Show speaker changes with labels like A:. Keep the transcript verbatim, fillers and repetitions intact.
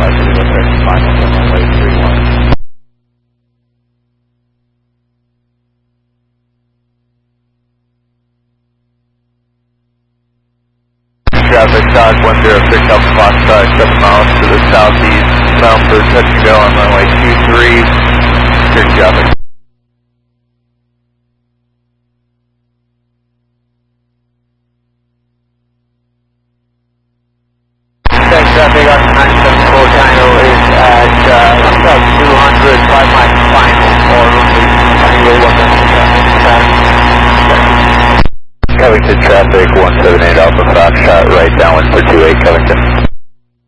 A: final on runway three one. Traffic, dot one zero six Alpha Foxtrot, seven miles to the southeast, bound for touch and go on runway two three, security traffic. Thanks, traffic, Oscar nine seven four Tango is at uh, about two hundred, five miles final, or runway one Covington traffic, one seven eight Alpha Foxtrot, right downwind for two eight Covington.